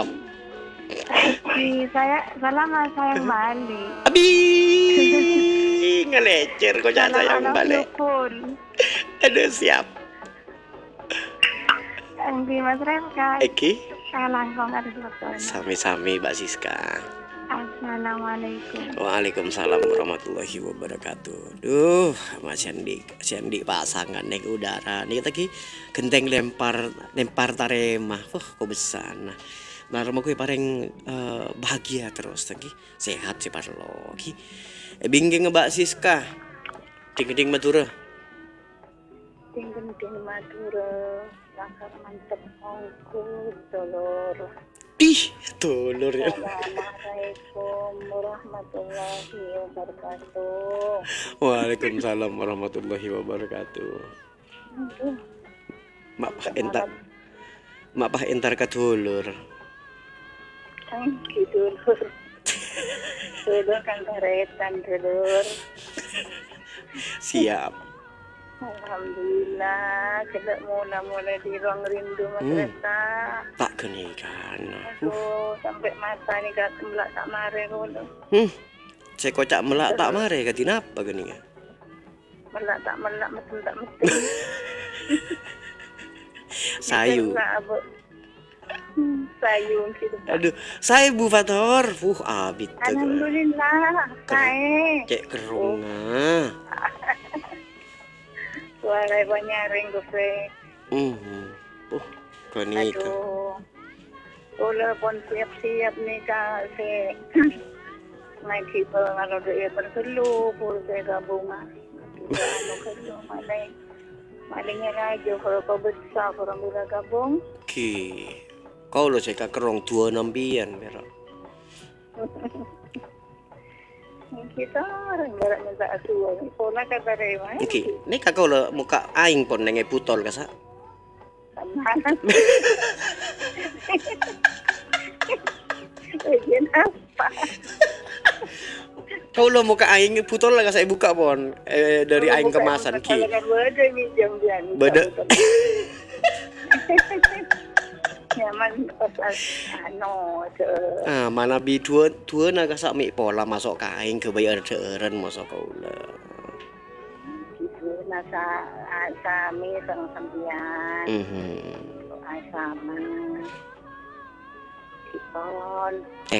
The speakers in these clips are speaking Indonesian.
siap. Saya sayang Bali. Abi, ngelecer kok Salam sayang anak balik. Yukun. Aduh siap. Yang di Mas Renka. Eki, Saya langkong ada telepon. sami-sami Mbak Siska. Assalamualaikum. Waalaikumsalam warahmatullahi wabarakatuh. Duh, Mas Sandi pasangan naik udara. Nih lagi genteng lempar taremah. Kok besar. Nah, rumahku paling bahagia terus lagi. Sehat sih parlo. Ki. Bingung Mbak Siska. Ding Madura. Ding Madura. Lakar mantep ongkut dolor. Ih, dolor ya. Assalamualaikum warahmatullahi wabarakatuh. Waalaikumsalam warahmatullahi wabarakatuh. Mak pah entar ka dulur. Dulur. Dulur kan karetan dulur. Siap. Alhamdulillah, kita mula di ruang rindu Mas Reta. Tak kenikan. Aduh, sampai mata nih gak melak tak mare dulu. Saya kocak melak tak mare ka dinapa gini ya? Melak mesin tak mesin. Sayu. Sayung gitu. Aduh, saya Bu Fator. Abit. Alhamdulillah, saya. Cek kerunga. Suara banyak ring gue. Konika. Aduh. Ulah pun siap-siap nih kak si naik kiper kalau dia perlu pun saya gabung kita kerja malingnya aja kalau kau besar orang bila gabung. Kau lo saya kerong 26 merah. Kita orang berat minta asuh pola kata rewa. Ini kakak lo muka aing pon nengai putol kasa. Bagian apa? Kau lo muka aing putol lah saya buka pon dari aing kemasan ki. Beda. Nyaman pas mana bi tua naga sak mi pola masuk kain ke bayar ceren masuk kau lah. Gitu nasa asami sang sambian. Asama. Kipon.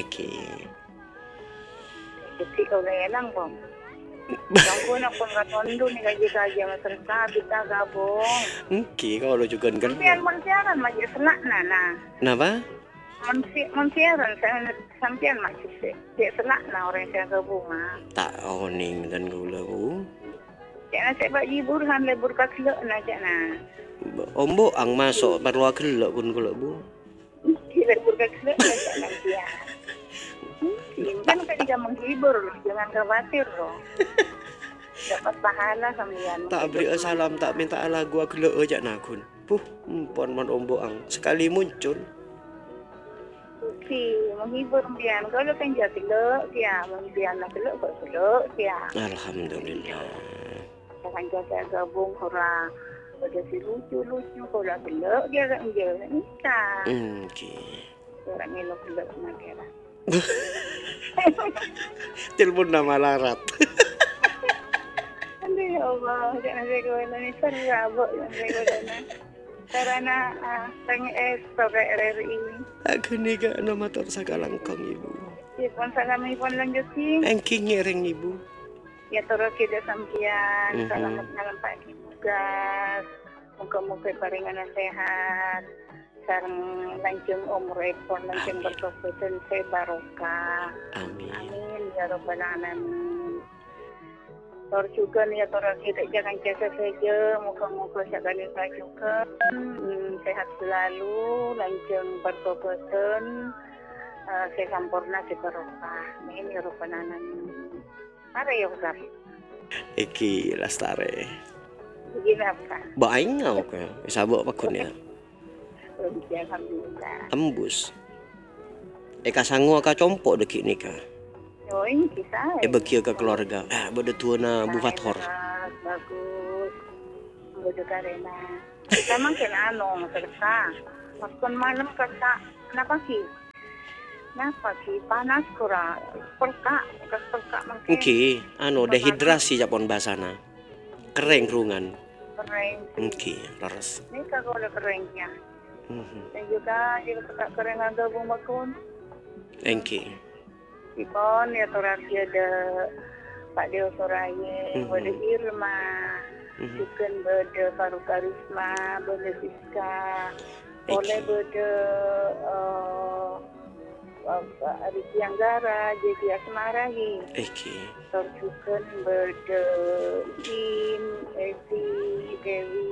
Jadi kau lelang bom. Kau nak pengaturan ni gaji masyarakat kita gabung. Kau lo juga kan. Mensiaran macam selak nana. Kenapa? Mensiaran sampian macam dia selak na orang saya gabung tak oning dan gula bu. Jangan saya bagi burhan lebur kaklek na jangan. Ombo ang masuk perlu kelak pun gula bu. Lebur kaklek na jangan dia. Kan kita menghibur, jangan khawatir loh. Dapat pahala sambian. Tak beri salam, tak minta lagu aku le aja nakun. Pon ombo ang sekali muncul. Menghibur pian. Kalau kan jadi le, dia menghibur nak le kok le dia. Alhamdulillah. Kan jaga gabung orang. Ada si lucu kalau le dia kan je. Nikah. Orang elok le nak. Telepon nama larat. Aduh ya Allah, jangan saya kena ni serabut yang saya kena. Karena tanya sebagai RRI. Aku ni kan nama tersagalang ibu. Ya pun salam ibu lanjut sih. Engking ngereng ibu. Ya terus kita sampian. Selamat malam pagi tugas. Muka-muka paringan sehat. Sarang lancung umur ekor lancung berkekuatan saya barokah. Amin ya rabbal alamin. Tor juga nih tor kita jangan jasa saja muka-muka sekali saya juga sehat selalu lancung berkekuatan saya sampurna si barokah. Amin ya rabbal alamin. Ada ya Ustaz. Iki lastare. Begini apa? Baing ngau ke? Sabuk apa kun ya? Alhamdulillah. Tembus. Eka sangu aka compok deki nikah. Oh ini kisah. Bagi ke keluarga. Bada tua na Bu Fathor. Bagus. Bada karena. Kita memang kena tersa. Maskon malam kerja. Kenapa sih? Kenapa sih? Panas kurang. Perkak, bekas perkak makin Oke, dehidrasi japon basana. Kering rungan. kering sih. Oke, leres. Ini kalau udah keringnya. Mhm. Dan juga perkak kering gabung bakun. Oke. Ikon ya torasi ada Pak Deo Soraye, Bode Irma, juga Bode Faru Karisma, Bode Siska, oleh Bode Ariki Anggara, Jadi Asmaragi, Oke. juga Bode Im, Evi, Dewi,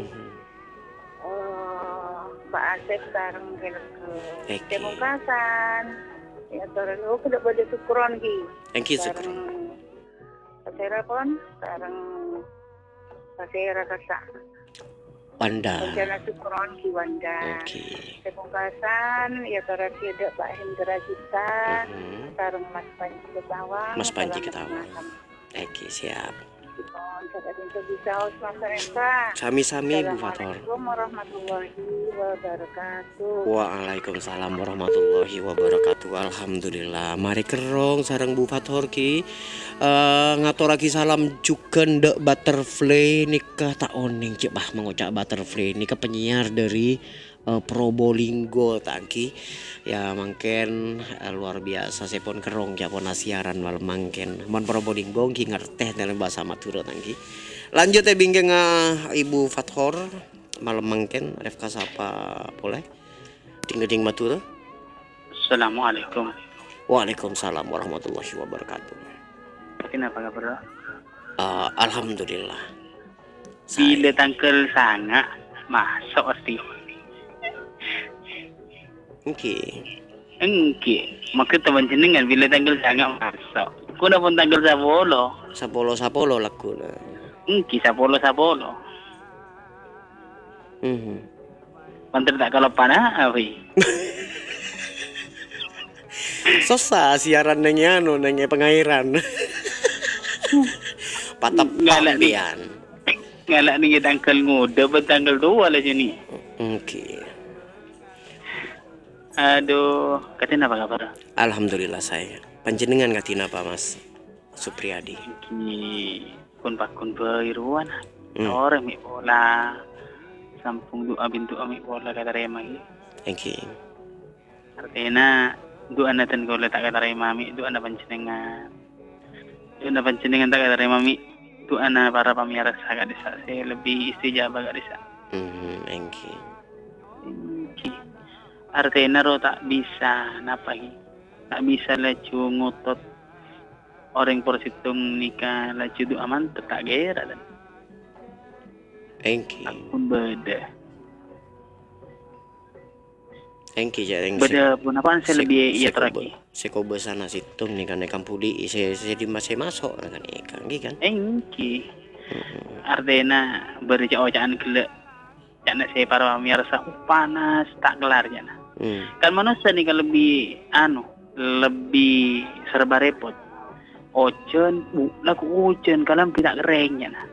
Pak Asep sekarang ke Demokrasan. Ya, orang lu kuda pada syukuran ki. Thank you syukuran. Kasera pun, sekarang kasera kasa. Wanda. Rencana syukuran ki Wanda. Oke. Kepungkasan, ya karena tidak Pak Hendra kita. Sekarang Mas Panji Ketawang. Mas Panji Ketawang. Oke, siap. Sami-sami Bu Fathor. Assalamualaikum warahmatullahi wabarakatuh. Waalaikumsalam warahmatullahi wabarakatuh. Alhamdulillah. Mari kerong sarang Bu Fathor ki. Ngaturaki salam juga ndek butterfly nikah tak oning cik bah mengucap butterfly nikah penyiar dari Probolinggo tangki ya mangken luar biasa saya pun kerong ya pun siaran malam mangken mon Probolinggo ki ngerteh dalam bahasa Madura tangki lanjut ya bingkeng Ibu Fathor malam mangken Refka sapa boleh ding Madura. Assalamualaikum. Waalaikumsalam warahmatullahi wabarakatuh. Kenapa kabar? Alhamdulillah. Bila tangkel sangat masuk pasti. Oke. Maka teman jenengan bila tanggal sangat masuk. Kuna pun tanggal Sapolo laku na. Sapolo. Panter tak kalau panah apa? Sosa siaran nengnya pengairan. Patap pambian. Ngalak nih tanggal nguda bertanggal 2 lah ni. Oke. Aduh, katin apa kabar? Alhamdulillah saya. Panjenengan katin apa Mas Supriyadi? Kun pakun beriruan. Orang mi bola. Sampung doa bintu ami bola kata rema ni. Thank you. Artinya doa natan kau letak kata rema mi doa na panjenengan. Doa panjenengan tak kata rema mi. Doa na para pamiara sagak desa saya lebih istijabah gak desa. Thank you. Artinya ro tak bisa napahi. Tak bisa laju ngotot orang porsitung nikah laju doa mantep tak gera dan. Thank you. Akun beda. Thank you jarang. Beda pun apaan saya lebih iya teraki. Sekobe sana situng nih kan kampudi saya di masuk kan ikan kan. Engki. Artinya berjauh-jauhan gelek. Jangan saya para pemirsa panas tak kelar jana. Kan manusia nih kan lebih serba repot. Ojen, laku ojen kalam tidak keringnya nah.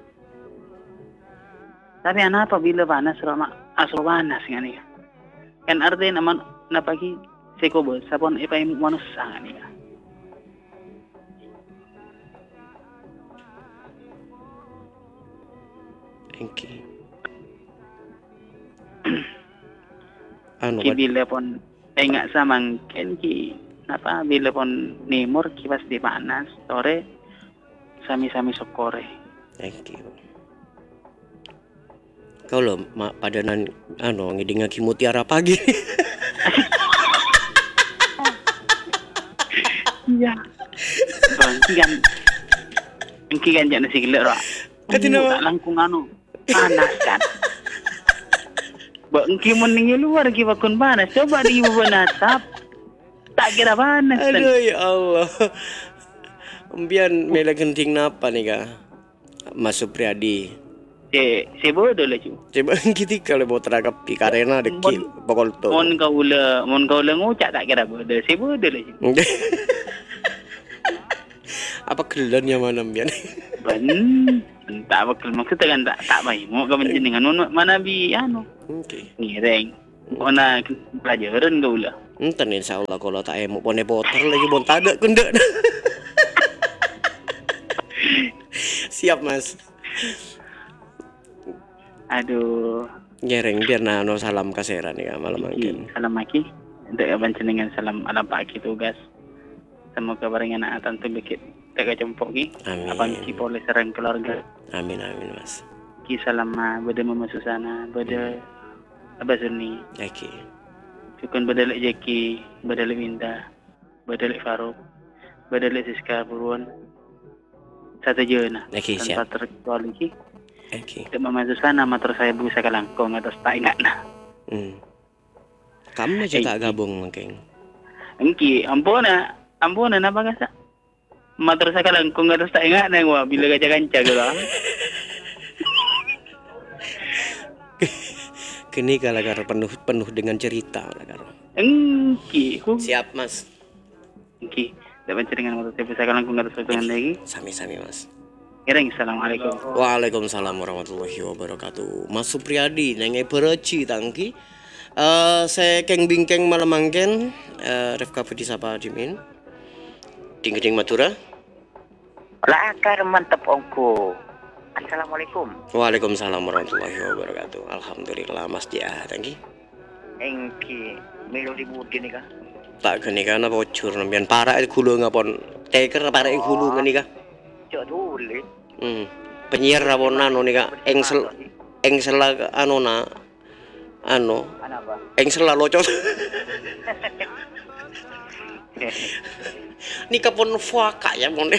Tapi apa bila panas asal panas kan ya. Kan artinya napa ki sekobo sapon ipai manusia kan ya. Thank you. Bila pun enggak sama ki bila pun nimur kipas di panas sore sami-sami sokore. Thank you. Kau lo padanan ngiding ngaki mutiara pagi. Iya. Engki kan jangan si gila roh. Tak langkung panas kan. Engki meninggi luar ki bakun panas. Coba di ibu benatap. Tak kira panas. Aduh ya Allah. Ambian mela genting napa nih kak? Mas Supriyadi. Si bodoh lah cu. Coba kita kalau mau terangkap di karena deki pokol tu. Mon kau le ngucap tak kira bodoh. Si bodoh lah cu. Apa kelan yang mana ambian? Tak bakal maksudnya kan tak baik. Mau kau menjenengan mana bi Oke. Ngireng. Mana pelajaran kau lah. Enten insyaallah kalau tak emo pone poter lagi bon tada kunda. Siap Mas. Aduh, Ngereng biar nano salam kaseran ya malam mangkin. salam maki. Untuk panjenengan salam ala pagi tugas. Semoga barengan atan tu bikit. Tak jempok ki. Amin. Abang ki boleh serang keluarga. Amin amin Mas. Ki salam beda Mama Susana, beda Abah Suni. Oke. Syukun beda lek Jeki, beda lek Winda, beda lek Faruk, beda lek Siska Buruan. Satu je nah. Oke, Tanpa siap. terkecuali ki. Oke. Untuk Mama Susana matur saya busa kalangkong atas tak ingat nah. Kamu aja tak gabung mungkin. Engki, ampuna napa kasa? Matur saya kalangkong atas tak ingat nah wah bila kaca-kaca gitu. Kini kalau penuh dengan cerita lah. Engki, Siap Mas. engki. Dapat dengan matur saya busa kalangkong atas pertungan lagi. Sami-sami Mas. Ireng, assalamualaikum. Waalaikumsalam warahmatullahi wabarakatuh. Mas Supriyadi nenge bereci tangki. Saya keng bingkeng malam mangken. Refka Budi Sapa Dimin. Ding Madura. Lah akar mantep ongko. Assalamualaikum. Waalaikumsalam warahmatullahi wabarakatuh. Alhamdulillah Mas Dia tangki. Engki melu dibudi nih kah? Tak kene kana bocor nembian para gulu ngapon. Teker para gulu ngene ka. Cok dulu. Penyiar rapon anu nika engsel anu na anu Apa? engsel locot. Nika pon fuaka ya mon.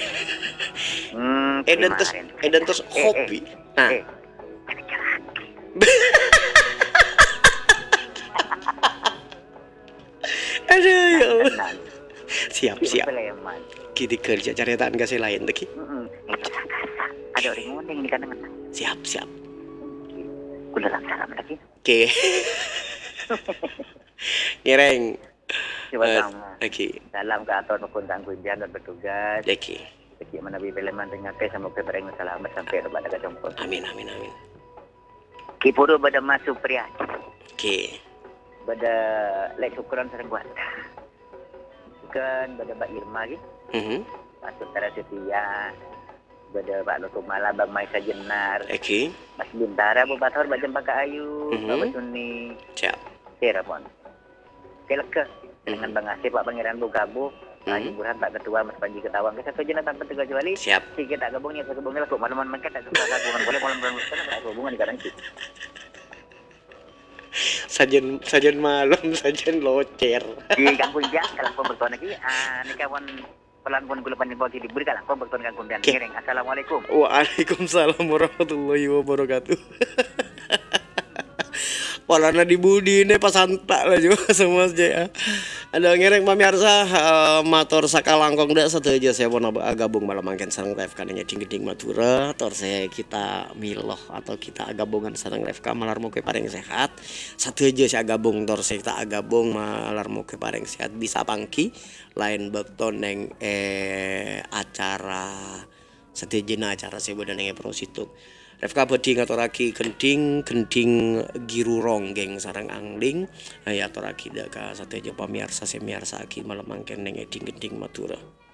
Eden terus hobi. Nah. Aduh ya Allah. Siap. Peleman. Kita kerja caritaan kasih lain lagi. Itu kasa. Ada orang ngunding di kanan. Siap. Udah salam lagi. Oke. Ngereng. Coba sama. Oke. Salam ke atur maupun tanggung jawab dan bertugas. Oke. Bagi menabi peleman dengan ke semoga bereng selamat sampai kepada kejemput. Amin. Kipuru pada masuk pria. Oke. Pada lek syukuran sering buat. Bukan pada Mbak Irma gitu. Pak Sutara Setia, pada Pak Lokumala, Bang Maisa Jenar, Oke. Mas Bintara, Bu Bator, Mbak Jempaka Ayu, Mbak Suni, Siap. Sirapon. Keleke dengan Bang Asif, Pak Pangeran Bukabu, Pak Haji Burhan, Pak Ketua, Mas Panji Ketawang. Satu jenis tanpa tiga kecuali. Siap. Si kita gabungnya, saya gabungnya lah. Malam-malam mereka tak gabungan boleh malam-malam tak gabungan di kadang itu. Sajen malam, sajen locer. Di Kampung Jang, kalau pun bertuan lagi, ini kawan pelan pun gula pandai bawa diberi kalau pun bertuan Kampung dan Ngereng. Assalamualaikum. Waalaikumsalam warahmatullahi wabarakatuh. Walana di budi ini pas santak lah juga sama aja. Ada ngereng mami arsa motor sakalangkong dah satu aja saya mau gabung malam mangken sareng Refka nya ding Madura tor saya kita miloh atau kita gabungan sareng Refka malar moga paling sehat. Satu aja saya gabung tor saya kita gabung malar moga paling sehat bisa pangki lain bekton neng acara setejena acara saya bodan neng prosituk. Refka Budi ngaturaki genting giru ronggeng sarang angling aturaki daka sate aja pamirsa semiarsa aki malam mangken neng genting Madura.